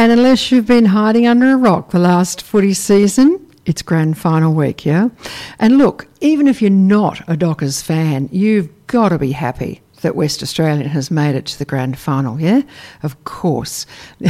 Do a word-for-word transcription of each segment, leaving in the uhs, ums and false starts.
And unless you've been hiding under a rock the last footy season, it's grand final week, yeah? And look, even if you're not a Dockers fan, you've got to be happy that West Australian has made it to the grand final, yeah? Of course.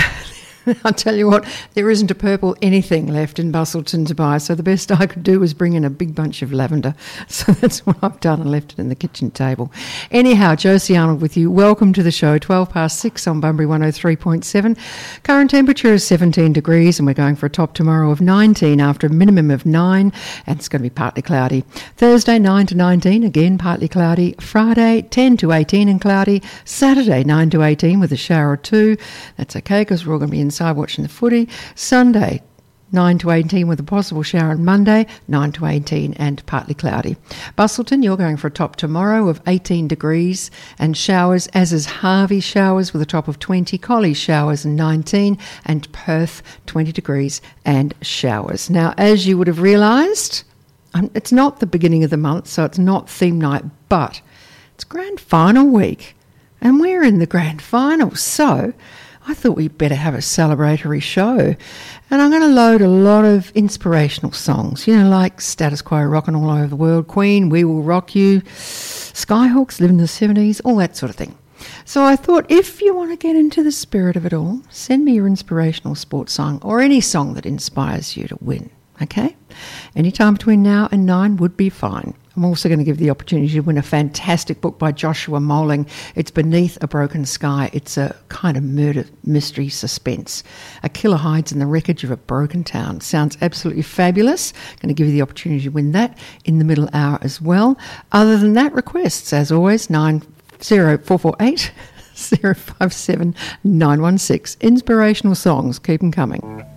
I'll tell you what, there isn't a purple anything left in Busselton to buy, so the best I could do was bring in a big bunch of lavender. So that's what I've done and left it in the kitchen table. Anyhow, Josie Arnold with you. Welcome to the show. twelve past six on Bunbury one oh three point seven. Current temperature is seventeen degrees and we're going for a top tomorrow of nineteen after a minimum of nine, and it's going to be partly cloudy. Thursday, nine to nineteen, again partly cloudy. Friday, ten to eighteen and cloudy. Saturday, nine to eighteen with a shower or two. That's okay because we're all going to be in Inside watching the footy. Sunday, nine to eighteen with a possible shower on Monday, nine to eighteen and partly cloudy. Busselton, you're going for a top tomorrow of eighteen degrees and showers, as is Harvey, showers with a top of twenty, Collie showers and nineteen, and Perth twenty degrees and showers. Now, as you would have realised, um, it's not the beginning of the month, so it's not theme night, but it's grand final week and we're in the grand final, so I thought we'd better have a celebratory show. And I'm going to load a lot of inspirational songs, you know, like Status Quo rocking all over the world, Queen, We Will Rock You, Skyhawks, Live in the seventies, all that sort of thing. So I thought if you want to get into the spirit of it all, send me your inspirational sports song or any song that inspires you to win, okay? Any time between now and nine would be fine. I'm also going to give you the opportunity to win a fantastic book by Joshua Moling. It's Beneath a Broken Sky. It's a kind of murder mystery suspense. A killer hides in the wreckage of a broken town. Sounds absolutely fabulous. Going to give you the opportunity to win that in the middle hour as well. Other than that, requests, as always, nine zero four four eight zero five seven nine one six. Inspirational songs. Keep them coming.